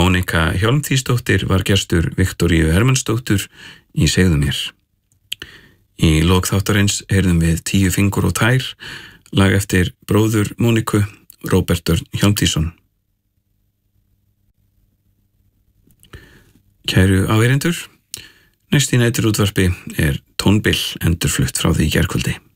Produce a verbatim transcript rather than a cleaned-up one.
Mónika Hjálmtýsdóttir var gestur Viktoríu Hermannsdóttur í Segðu mér. Í lok þáttarins heyrðum við Tíu fingur og tær, lag eftir bróður Móniku, Róbert Örn Hjálmtýsson. Kæru áheyrendur, næst í næturútvarpi er tónbill endurflutt frá því í gærkvöldi.